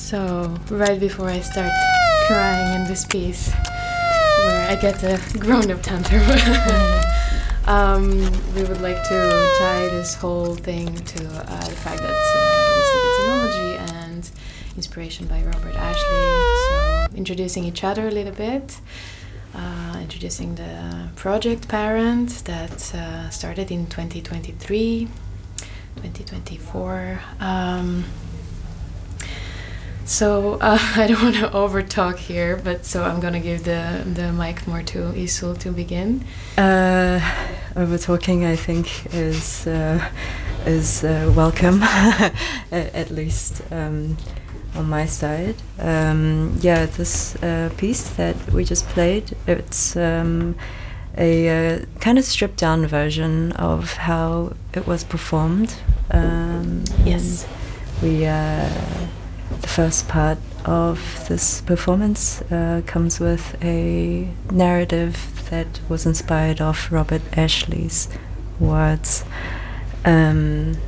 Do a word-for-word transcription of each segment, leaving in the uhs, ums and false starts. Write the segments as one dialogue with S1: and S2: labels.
S1: So, right before I start crying in this piece, where I get a grown-up tantrum, um, we would like to tie this whole thing to uh, the fact that uh, we studied sonology and inspiration by Robert Ashley. So, introducing each other a little bit, uh, introducing the project Parent that uh, started in twenty twenty-three, twenty twenty-four. Um, So uh, I don't want to over talk here, but so I'm gonna give the the mic more to Isul to begin.
S2: Uh, over talking, I think, is uh, is uh, welcome, at least um, on my side. Um, yeah, this uh, piece that we just played, it's um, a uh, kind of stripped down version of how it was performed. Um,
S1: yes,
S2: we. Uh, The first part of this performance uh, comes with a narrative that was inspired of Robert Ashley's words. Um,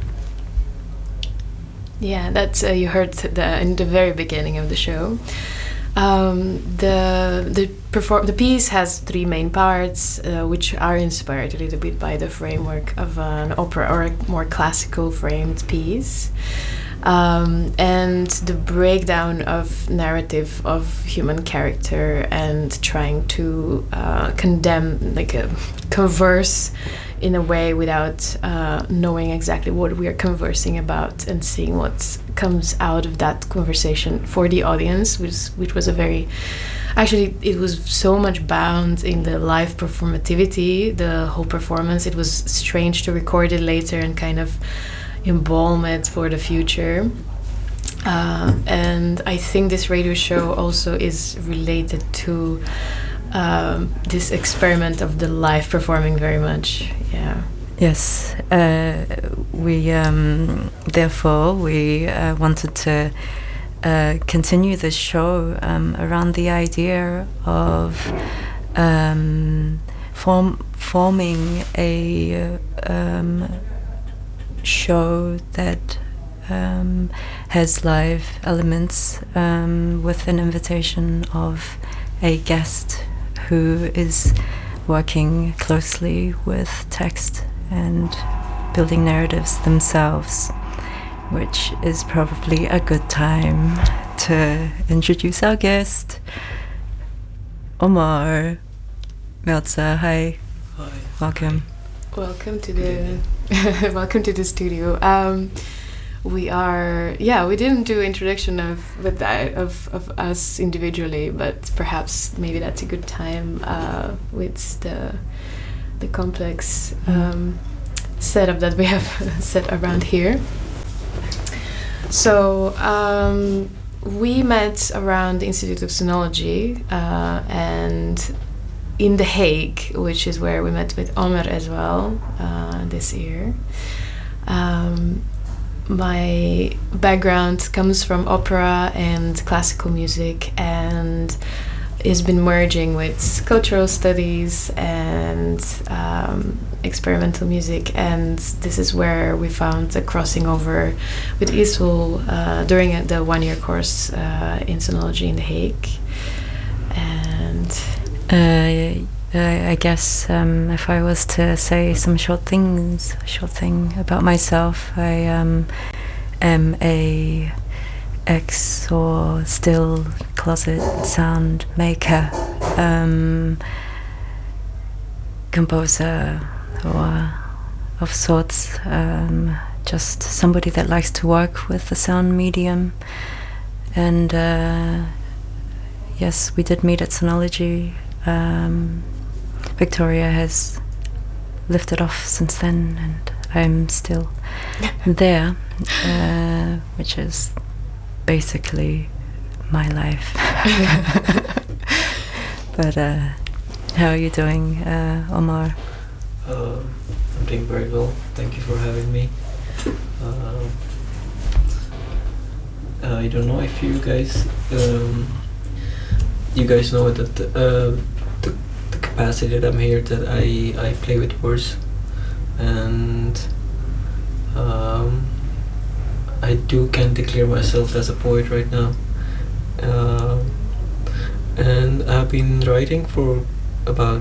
S1: yeah, that's uh, you heard the, in the very beginning of the show. Um, the the perform the piece has three main parts, uh, which are inspired a little bit by the framework of an opera or a more classical framed piece. Um, and the breakdown of narrative of human character and trying to uh, condemn, like uh, converse in a way without uh, knowing exactly what we are conversing about and seeing what comes out of that conversation for the audience, which, which was a very... Actually, it was so much bound in the live performativity, the whole performance. It was strange to record it later and kind of embalm it for the future. Uh, and I think this radio show also is related to um, this experiment of the live performing very much. Yeah.
S2: Yes. Uh, we um, therefore we uh, wanted to uh, continue this show um, around the idea of um, form forming a um, show that um, has live elements um, with an invitation of a guest who is working closely with text and building narratives themselves, which is probably a good time to introduce our guest, Omar Meltzer. Hi.
S3: Hi.
S2: Welcome.
S1: Welcome to the welcome to the studio. Um, we are yeah we didn't do introduction of with that, of of us individually, but perhaps maybe that's a good time uh, with the the complex um, setup that we have set around here. So um, we met around the Institute of Sonology uh, and in The Hague, which is where we met with Omar as well uh, this year. Um, my background comes from opera and classical music, and has been merging with cultural studies and um, experimental music, and this is where we found a crossing over with Isul uh, during the one-year course uh, in sonology in The Hague. And
S2: Uh, uh, I guess um, if I was to say some short things, short thing about myself, I um, am a ex or still closet sound maker, um, composer, or of sorts. Um, just somebody that likes to work with the sound medium, and uh, yes, we did meet at Sonology. Um, Victoria has lifted off since then, and I'm still there, uh, which is basically my life. But uh, how are you doing, uh, Omar?
S3: Uh, I'm doing very well. Thank you for having me. Uh, I don't know if you guys, um, you guys know that the, uh, the the capacity that I'm here, that I I play with words, and um, I do can declare myself as a poet right now. Uh, and I've been writing for about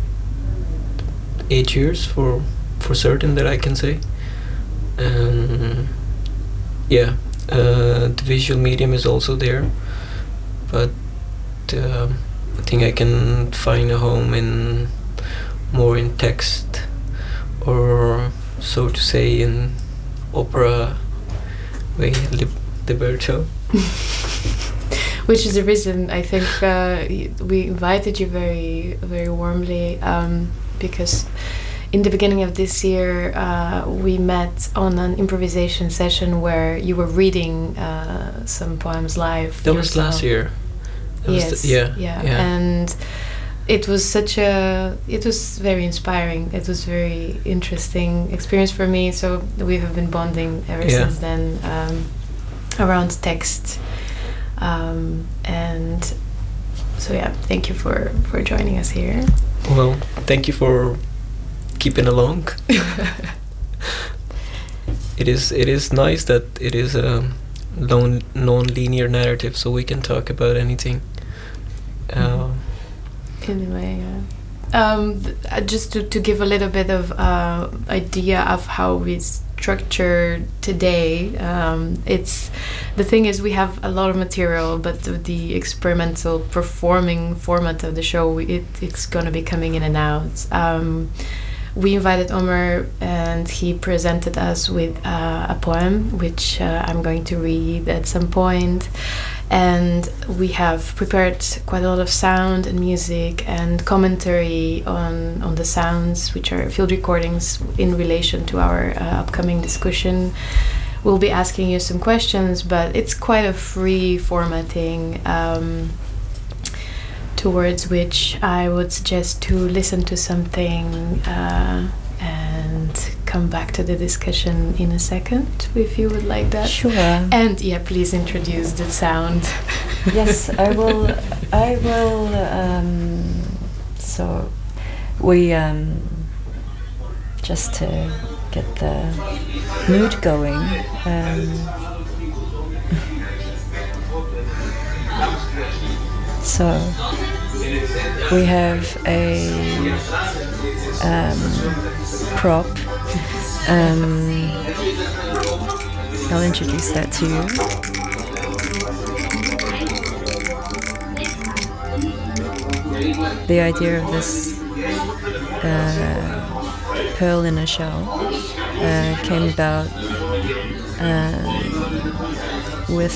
S3: eight years for for certain, that I can say. And yeah, uh, the visual medium is also there, but uh, I think I can find a home in more in text, or so to say in opera way, lib- libretto.
S1: Which is the reason I think uh, we invited you very, very warmly, um, because in the beginning of this year uh, we met on an improvisation session where you were reading uh, some poems live.
S3: That
S1: yourself.
S3: was last year. That
S1: yes.
S3: was the, yeah,
S1: yeah.
S3: Yeah.
S1: And it was such a. It was very inspiring. It was very interesting experience for me. So we have been bonding ever
S3: yeah.
S1: since then um, around text. Um, and so yeah, thank you for, for joining us here.
S3: Well, thank you for keeping along. it is it is nice that it is a lone, non-linear narrative, so we can talk about anything. Uh,
S1: anyway, yeah. Um, th- uh, just to, to give a little bit of uh, idea of how we structure today, um, it's the thing is we have a lot of material, but the, the experimental performing format of the show, it, it's going to be coming in and out. Um, we invited Omer and he presented us with uh, a poem, which uh, I'm going to read at some point. And we have prepared quite a lot of sound and music and commentary on, on the sounds, which are field recordings in relation to our uh, upcoming discussion. We'll be asking you some questions, but it's quite a free formatting, um, towards which I would suggest to listen to something uh, and come back to the discussion in a second, if you would like that.
S2: Sure.
S1: And yeah, please introduce the sound.
S2: Yes, I will. I will. Um, so, we um, just to get the mood going. Um, so we have a um, prop. Um, I'll introduce that to you. The idea of this uh, pearl in a shell uh, came about um, with.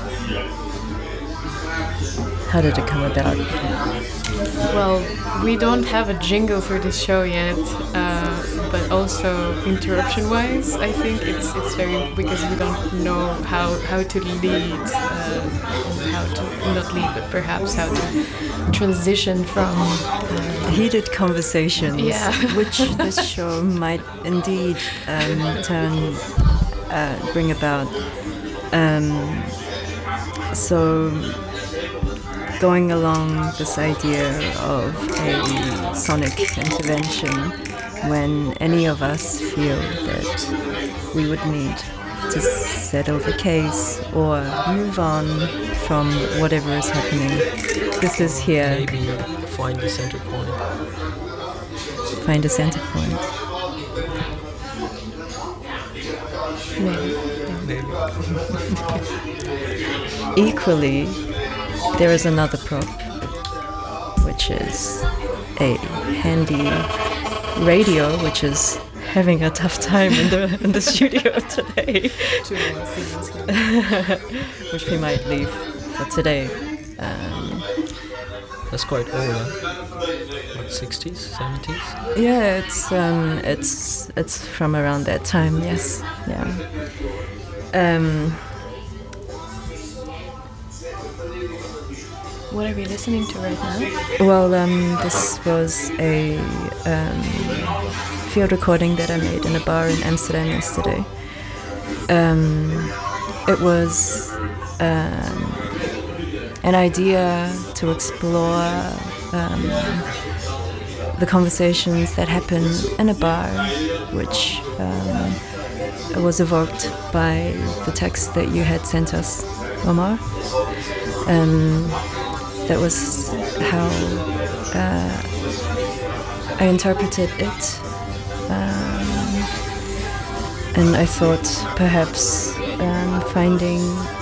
S2: How did it come about?
S1: Well, we don't have a jingle for this show yet, uh, but also interruption-wise, I think it's it's very because we don't know how how to lead, uh, and how to not lead, but perhaps how to transition from uh,
S2: heated conversations,
S1: yeah.
S2: which this show might indeed um, turn uh, bring about. Um, so. Going along this idea of a sonic intervention when any of us feel that we would need to settle the case or move on from whatever is happening. This is here.
S3: Maybe find the center point.
S2: Find a center point.
S1: maybe.
S3: Maybe.
S2: Equally, there is another prop, which is a handy radio, which is having a tough time in the in the studio today, which we might leave for today. Um,
S3: That's quite old, huh? What, sixties, seventies?
S2: yeah, it's um, it's it's from around that time. Yes, yeah. Um,
S1: What are we listening to right now?
S2: Well, um, this was a um, field recording that I made in a bar in Amsterdam yesterday. Um, it was um, an idea to explore um, the conversations that happen in a bar, which um, was evoked by the text that you had sent us, Omar. Um, that was how uh, I interpreted it. Um, and I thought perhaps um, finding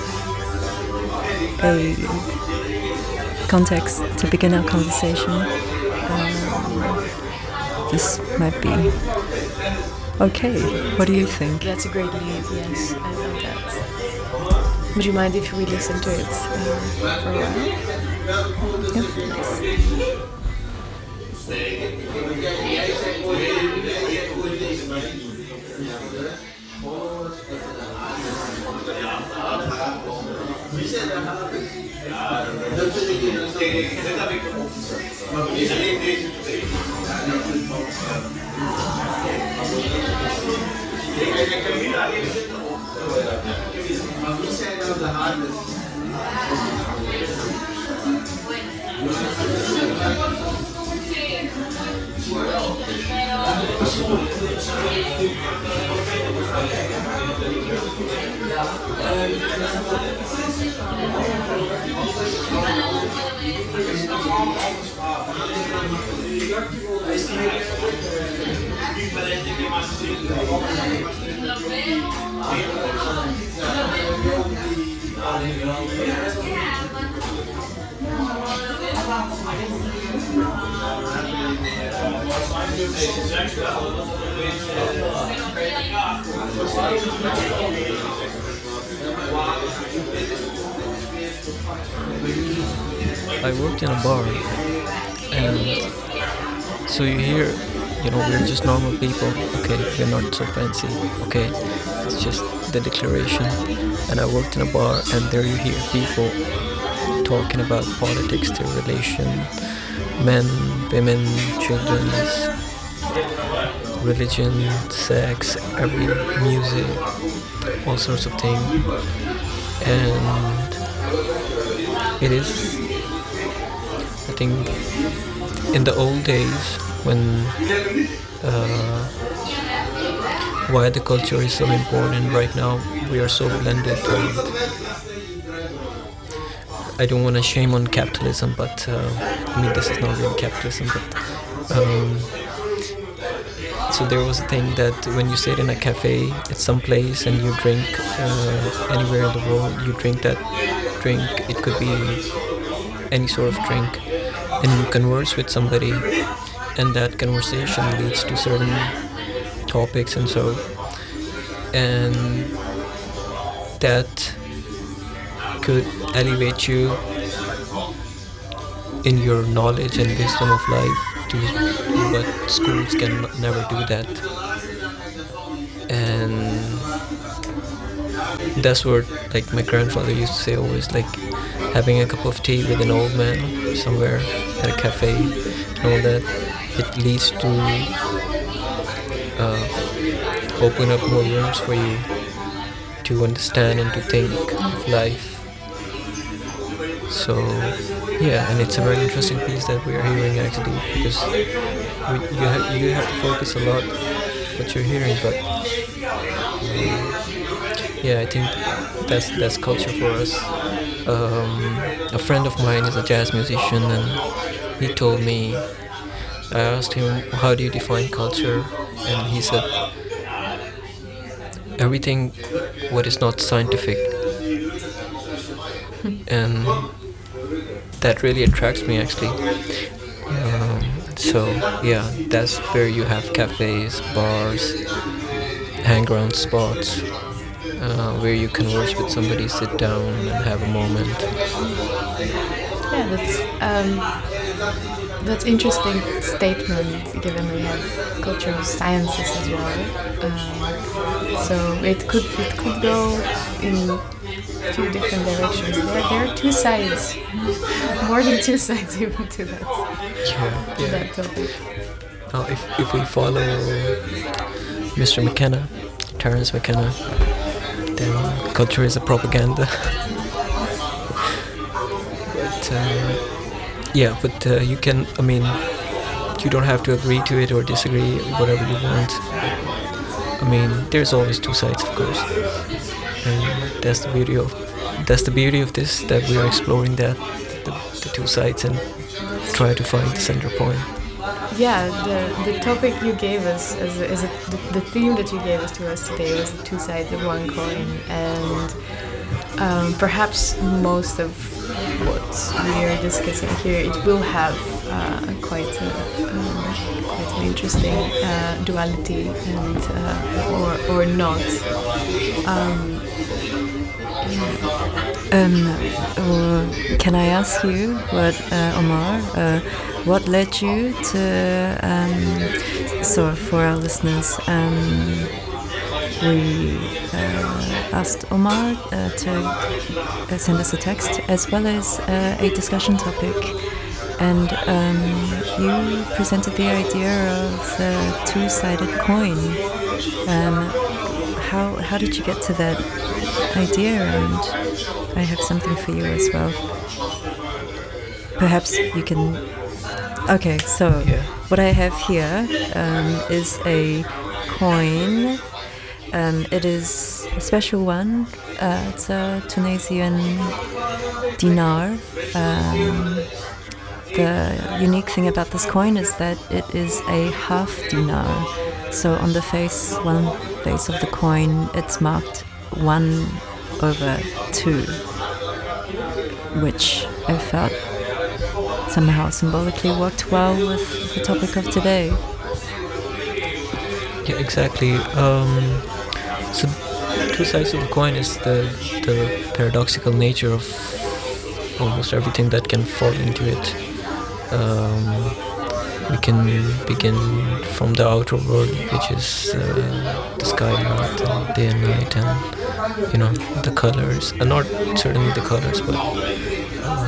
S2: a context to begin our conversation, um, this might be okay. What do you think?
S1: That's a great lead, yes, I love that. Would you mind if we listen to it uh, for a while?
S2: Yep.
S3: I worked in a bar, and so you hear, you know, we're just normal people. Okay, we're not so fancy. Okay, it's just the declaration. And I worked in a bar, and there you hear people talking about politics, their relation, men, women, children, religion, sex, every music, all sorts of things. And it is, I think, in the old days when uh, why the culture is so important. Right now we are so blended, and I don't want to shame on capitalism, but uh, I mean, this is not really capitalism, but um, so there was a thing that when you sit in a cafe at some place and you drink uh, anywhere in the world, you drink that drink, it could be any sort of drink, and you converse with somebody, and that conversation leads to certain topics, and so, and that could elevate you in your knowledge and wisdom of life, to but schools can never do that. And that's what, like, my grandfather used to say always, like having a cup of tea with an old man somewhere at a cafe and all that, it leads to uh, open up more rooms for you to understand and to think of life. So yeah, and it's a very interesting piece that we are hearing actually, because we, you have you have to focus a lot what you're hearing, but um, yeah, I think that's that's culture for us. Um, a friend of mine is a jazz musician, and he told me, I asked him, how do you define culture? And he said, everything what is not scientific. And that really attracts me actually. Um, so yeah, that's where you have cafes, bars, hang-around spots, uh, where you converse with somebody, sit down and have a moment.
S1: Yeah, that's um, that's interesting statement, given we have cultural sciences as well. Um, so it could it could go in two different directions. There, there are two sides, more than two sides even to that,
S3: Yeah,
S1: to
S3: yeah.
S1: that topic.
S3: Now, if if we follow Mister McKenna, Terence McKenna, then culture is a propaganda. But uh, yeah, but uh, you can. I mean, you don't have to agree to it or disagree, whatever you want. I mean, there's always two sides, of course, and that's the beauty of that's the beauty of this, that we are exploring that the, the two sides and try to find the center point.
S1: Yeah, the the topic you gave us as a, as a, the, the theme that you gave us to us today was the two sides of one coin, and um, perhaps most of what we are discussing here, it will have uh, quite a, um, quite an interesting uh, duality and uh, or or not. Um,
S2: Um, or can I ask you, what uh, Omar, uh, what led you to? Um, so for our listeners, um, we uh, asked Omar uh, to uh, send us a text as well as uh, a discussion topic, and um, you presented the idea of the two-sided coin. Um, how how did you get to that idea? And I have something for you as well. Perhaps you can. Okay, so
S3: Yeah.
S2: what I have here um, is a coin. Um, it is a special one. Uh, it's a Tunisian dinar. Um, the unique thing about this coin is that it is a half dinar. So on the face, one face of the coin, it's marked one over two, which I felt somehow symbolically worked well with the topic of today.
S3: Yeah, exactly. Um, so, two sides of the coin is the the paradoxical nature of almost everything that can fall into it. Um, we can begin from the outer world, which is uh, the sky and earth, and day and night, and you know the colors, and not certainly the colors, but uh,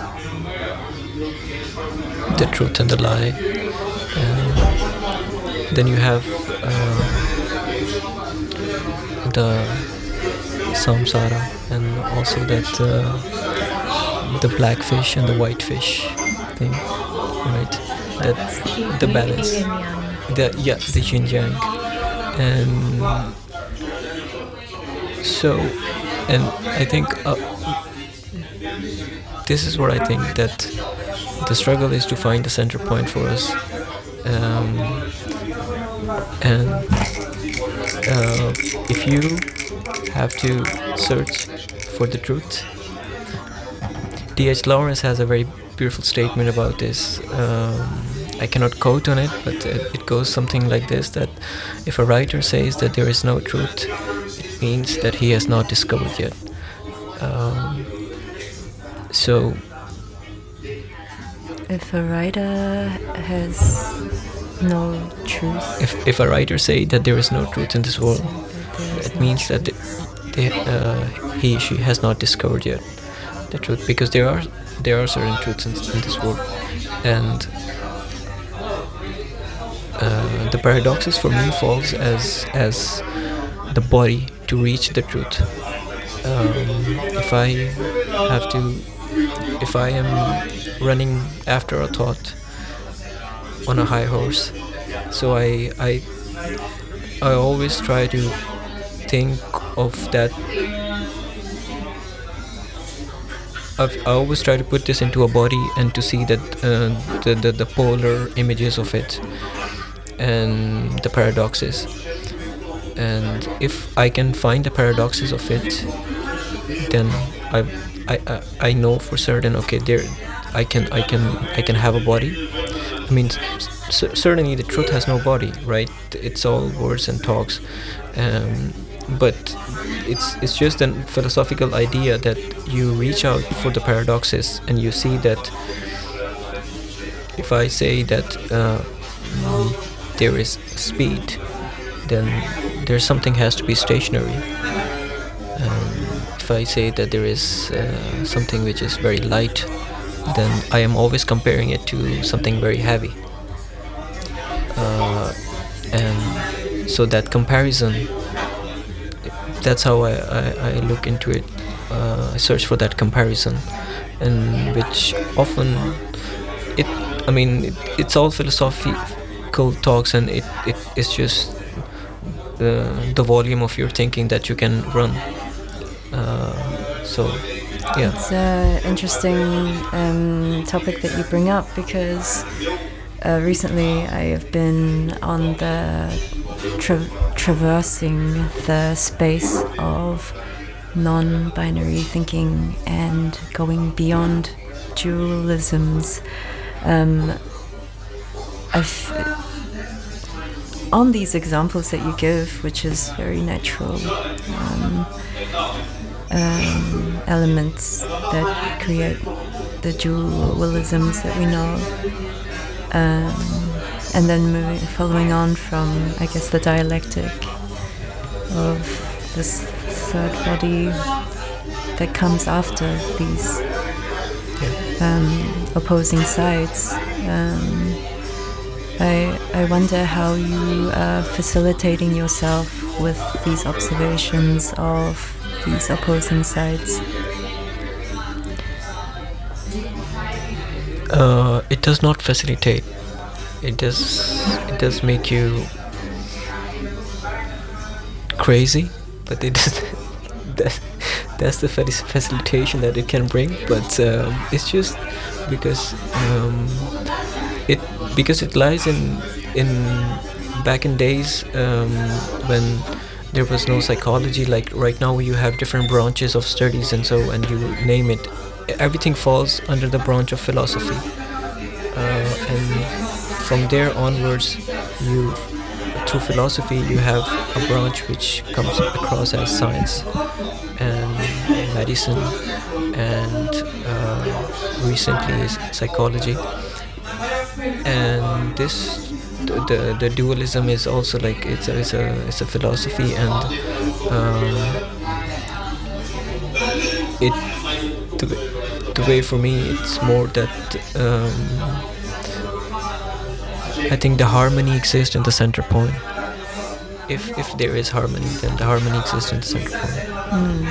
S3: the truth and the lie. And then you have uh, the samsara, and also that uh, the black fish and the white fish thing, right? That the balance, the yeah, the yin yang, and so, and I think uh, this is what I think, that the struggle is to find the center point for us, um, and uh, if you have to search for the truth. D H Lawrence has a very beautiful statement about this. Um, I cannot quote on it, but it, it goes something like this: that if a writer says that there is no truth, it means that he has not discovered yet. Um, so,
S2: If a writer has no truth,
S3: if if a writer say that there is no truth in this world, it means that the, the, uh, he she has not discovered yet the truth, because there are there are certain truths in, in this world, and uh, the paradoxes for me falls as as the body to reach the truth. Um, if I have to, if I am running after a thought on a high horse, so I I I always try to think of that. I've, I always try to put this into a body and to see that uh, the, the the polar images of it and the paradoxes. And if I can find the paradoxes of it, then I I, I, I know for certain. Okay, there I can I can I can have a body. I mean, c- certainly the truth has no body, right? It's all words and talks. Um, but it's it's just a philosophical idea that you reach out for the paradoxes, and you see that if I say that uh, there is speed, then there's something has to be stationary. Um, if I say that there is uh, something which is very light, then I am always comparing it to something very heavy. Uh, and so that comparison, that's how I, I, I look into it. Uh, I search for that comparison, and which often it I mean it, it's all philosophical talks, and it, it it's just uh, the volume of your thinking that you can run. Uh, so, yeah.
S2: It's an interesting um, topic that you bring up, because uh, recently I have been on the tra- traversing the space of non-binary thinking and going beyond dualisms. Um, I've, on these examples that you give, which is very natural, um, um, elements that create the dualisms that we know, um, and then moving, following on from, I guess, the dialectic of this third body that comes after these um, opposing sides. Um, I I wonder how you are facilitating yourself with these observations of these opposing sides.
S3: Uh, it does not facilitate. It does. It does make you crazy, but it does. that, that's the facilitation that it can bring. But um, it's just because um, it because it lies in in back in days um, when there was no psychology. Like right now, you have different branches of studies, and so and you name it, everything falls under the branch of philosophy, uh, and from there onwards, you through philosophy you have a branch which comes across as science and medicine, and uh, recently is psychology. And this the, the the dualism is also like it's a it's a it's a philosophy, and um, it the, the way for me it's more that um, I think the harmony exists in the center point. If if there is harmony, then the harmony exists in the center point.
S2: Mm.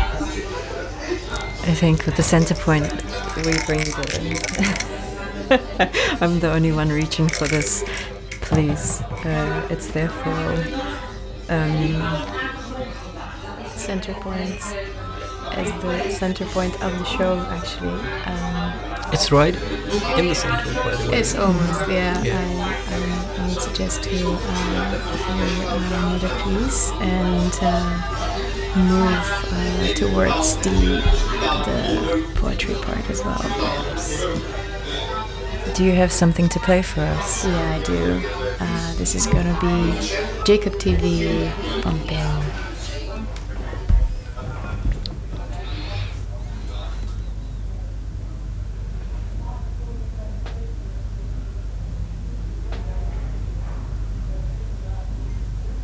S2: I think with the center point we bring the I'm the only one reaching for this. Please, uh, it's there for um,
S1: center points as the center point of the show. Actually, um,
S3: it's right in the center, by the way.
S1: It's almost, yeah.
S3: yeah.
S1: I, I, I would suggest to uh, hear uh, another piece and uh, move uh, towards the the poetry part as well, perhaps.
S2: Do you have something to play for us?
S1: Yeah, I do. Uh, this is gonna be Jacob T V Bumping.